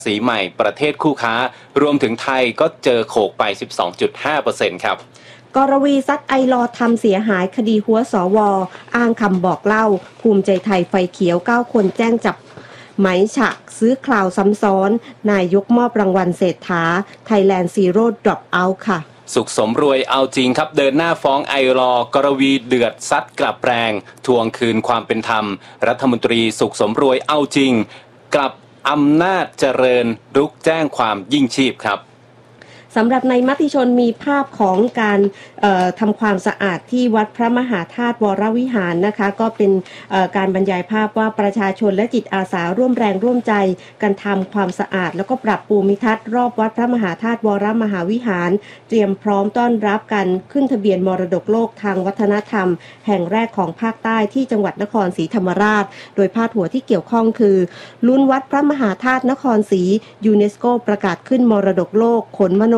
สีใหม่ประเทศคู่ค้ารวมถึงไทยก็เจอโขกไป 12.5% ครับกรวีซัดไอลอทำเสียหายคดีหัวสวอ้างคำบอกเล่าภูมิใจไทยไฟเขียว9คนแจ้งจับไหมฉะซื้อคลาวซ้ำซ้อนนายกมอบรางวัลเศรษฐา Thailand Zero Drop Out ค่ะสุขสมรวยเอาจริงครับเดินหน้าฟ้องไอลอกรวีเดือดซัดกลับแรงทวงคืนความเป็นธรรมรัฐมนตรีสุขสมรวยเอาจริงกลับอำนาจเจริญรุกแจ้งความยิ่งชีพครับสำหรับในมติชนมีภาพของการทำความสะอาดที่วัดพระมหาธาตุวรวิหารนะคะก็เป็นการบรรยายภาพว่าประชาชนและจิตอาสาร่วมแรงร่วมใจกันทำความสะอาดแล้วก็ปรับภูมิทัศน์รอบวัดพระมหาธาตุวรมหาวิหารเตรียมพร้อมต้อนรับการขึ้นทะเบียนมรดกโลกทางวัฒนธรรมแห่งแรกของภาคใต้ที่จังหวัดนครศรีธรรมราชโดยพาดหัวที่เกี่ยวข้องคือลุ้นวัดพระมหาธาตุนครศรียูเนสโกประกาศขึ้นมรดกโลกขนมโน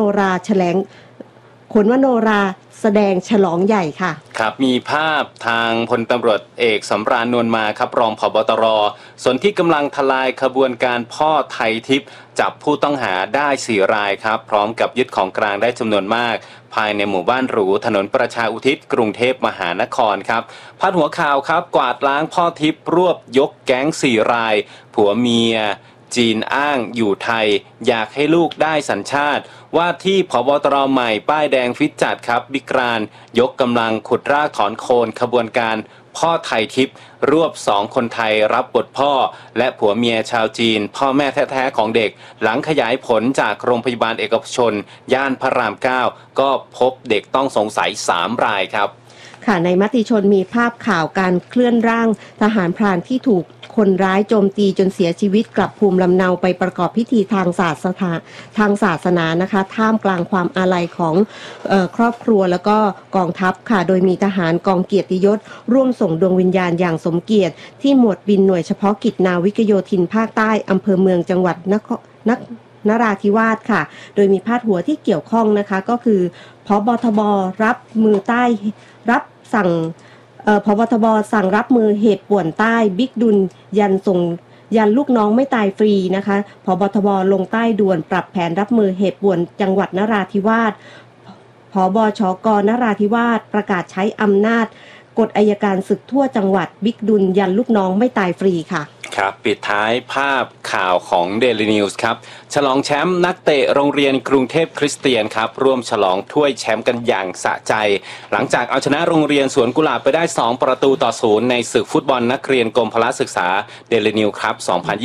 ราแสดงฉลองใหญ่ค่ะครับมีภาพทางพลตำรวจเอกสำราญนวลมาครับรองผบ.ตร.ส่วนที่กำลังทลายขบวนการพ่อไทยทิพย์จับผู้ต้องหาได้4 รายครับพร้อมกับยึดของกลางได้จำนวนมากภายในหมู่บ้านหรูถนนประชาอุทิศกรุงเทพมหานครครับพาดหัวข่าวครับกวาดล้างพ่อทิพย์รวบยกแก๊ง4 รายผัวเมียจีนอ้างอยู่ไทยอยากให้ลูกได้สัญชาติว่าที่ผบ.ตร.ใหม่ป้ายแดงฟิตจัดครับบิ๊กรานยกกำลังขุดรากถอนโคนขบวนการพ่อไทยทิพย์รวบ2 คนไทยรับบทพ่อและผัวเมียชาวจีนพ่อแม่แท้ๆของเด็กหลังขยายผลจากโรงพยาบาลเอกชนย่านพระราม9ก็พบเด็กต้องสงสัย3 รายครับค่ะในมติชนมีภาพข่าวการเคลื่อนร่างทหารพรานที่ถูกคนร้ายโจมตีจนเสียชีวิตกลับภูมิลำเนาไปประกอบพิธีทางศาสนานะคะท่ามกลางความอาลัยของครอบครัวแล้วก็กองทัพค่ะโดยมีทหารกองเกียรติยศร่วมส่งดวงวิญญาณอย่างสมเกียรติที่หมวดบินหน่วยเฉพาะกิจนาวิกโยธินภาคใต้อำเภอเมืองจังหวัดนราธิวาสค่ะโดยมีพาดหัวที่เกี่ยวข้องนะคะก็คือผบ.ทบ.รับมือใต้รับสั่งผบ.ทบ.สั่งรับมือเหตุป่วนใต้บิ๊กดุลยันลูกน้องไม่ตายฟรีนะคะผบ.ทบ.ลงใต้ด่วนปรับแผนรับมือเหตุป่วนจังหวัดนราธิวาสผบ.ชก.นราธิวาสประกาศใช้อำนาจกฎอัยการศึกทั่วจังหวัดบิ๊กดุลยันลูกน้องไม่ตายฟรีค่ะครับปิดท้ายภาพข่าวของ Daily News ครับฉลองแชมป์นักเตะโรงเรียนกรุงเทพคริสเตียนครับร่วมฉลองถ้วยแชมป์กันอย่างสะใจหลังจากเอาชนะโรงเรียนสวนกุหลาบไปได้2-0ในศึกฟุตบอลนักเรียนกรมพละศึกษา Daily News ครับ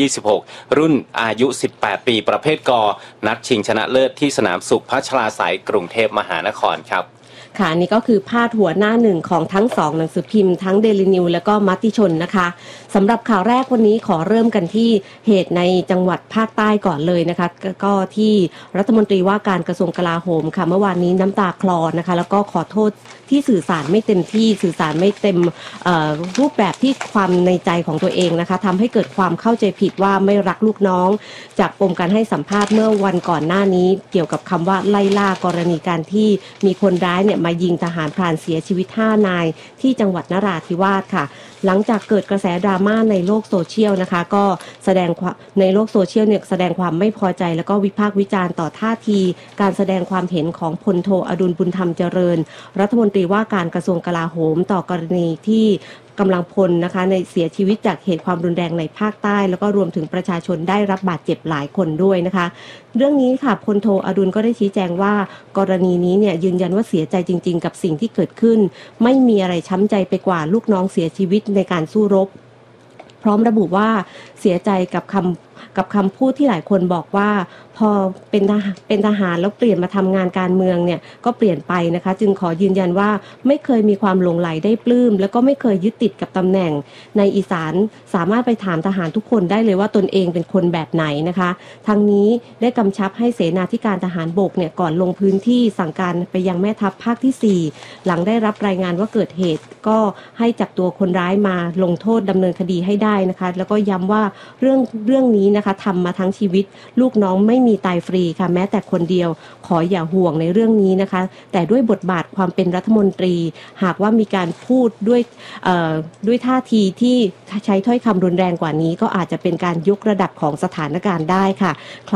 2026รุ่นอายุ18 ปีประเภทกนัดชิงชนะเลิศที่สนามสุขพัชราไสยกรุงเทพมหานครครับค่ะนี่ก็คือพาดหัวหน้าหนึ่งของทั้ง2หนังสือพิมพ์ทั้ง Daily News และก็มติชนนะคะสำหรับข่าวแรกวันนี้ขอเริ่มกันที่เหตุในจังหวัดภาคใต้ก่อนเลยนะคะก็ที่รัฐมนตรีว่าการกระทรวงกลาโหมค่ะเมื่อวานนี้น้ำตาคลอนะคะแล้วก็ขอโทษที่สื่อสารไม่เต็มที่สื่อสารไม่เต็มรูปแบบที่ความในใจของตัวเองนะคะทำให้เกิดความเข้าใจผิดว่าไม่รักลูกน้องจากปมการให้สัมภาษณ์เมื่อวันก่อนหน้านี้เกี่ยวกับคำว่าไล่ล่ากรณีการที่มีคนร้ายเนี่ยมายิงทหารพรานเสียชีวิต5 นายที่จังหวัดนราธิวาสค่ะหลังจากเกิดกระแสดราม่าในโลกโซเชียลนะคะก็ในโลกโซเชียลเนี่ยแสดงความไม่พอใจแล้วก็วิพากษ์วิจารณ์ต่อท่าทีการแสดงความเห็นของพลโทอดุลบุญธรรมเจริญรัฐมนตรีว่าการกระทรวงกลาโหมต่อกรณีที่กำลังพลนะคะในเสียชีวิตจากเหตุความรุนแรงในภาคใต้แล้วก็รวมถึงประชาชนได้รับบาดเจ็บหลายคนด้วยนะคะเรื่องนี้ค่ะพลโทอดุลก็ได้ชี้แจงว่ากรณีนี้เนี่ยยืนยันว่าเสียใจจริงๆกับสิ่งที่เกิดขึ้นไม่มีอะไรช้ำใจไปกว่าลูกน้องเสียชีวิตในการสู้รบพร้อมระบุว่าเสียใจกับคำพูดที่หลายคนบอกว่าพอเป็นทหารแล้วเปลี่ยนมาทำงานการเมืองเนี่ยก็เปลี่ยนไปนะคะจึงขอยืนยันว่าไม่เคยมีความหลงใหลได้ปลื้มแล้วก็ไม่เคยยึดติดกับตำแหน่งในอีสานสามารถไปถามทหารทุกคนได้เลยว่าตนเองเป็นคนแบบไหนนะคะทั้งนี้ได้กำชับให้เสนาธิการทหารบกเนี่ยก่อนลงพื้นที่สั่งการไปยังแม่ทัพภาคที่4หลังได้รับรายงานว่าเกิดเหตุก็ให้จับตัวคนร้ายมาลงโทษดำเนินคดีให้ได้นะคะแล้วก็ย้ำว่าเรื่องนี้นะคะทำมาทั้งชีวิตลูกน้องไม่มีตายฟรีค่ะแม้แต่คนเดียวขออย่าห่วงในเรื่องนี้นะคะแต่ด้วยบทบาทความเป็นรัฐมนตรีหากว่ามีการพูดด้วยท่าทีที่ใช้ถ้อยคำรุนแรงกว่านี้ก็อาจจะเป็นการยกระดับของสถานการณ์ได้ค่ะ